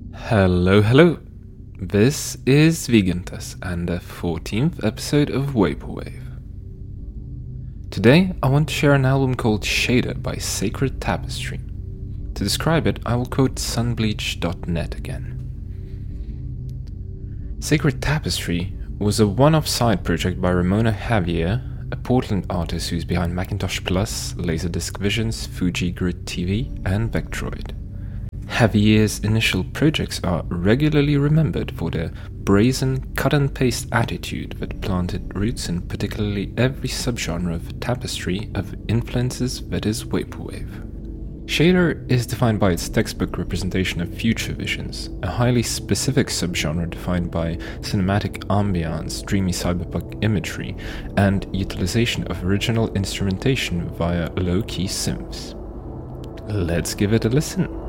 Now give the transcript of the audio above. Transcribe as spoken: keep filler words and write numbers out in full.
Hello, hello. This is Vigantas and the fourteenth episode of Vaporwave. Today, I want to share an album called Shader by Sacred Tapestry. To describe it, I will quote sunbleach dot net again. Sacred Tapestry was a one-off side project by Ramona Javier, a Portland artist who's behind Macintosh Plus, Laserdisc Visions, Fuji Grid T V, and Vectroid. Javier's initial projects are regularly remembered for their brazen, cut-and-paste attitude that planted roots in particularly every subgenre of tapestry of influences that is Vaporwave. Shader is defined by its textbook representation of future visions, a highly specific subgenre defined by cinematic ambience, dreamy cyberpunk imagery, and utilization of original instrumentation via low-key synths. Let's give it a listen.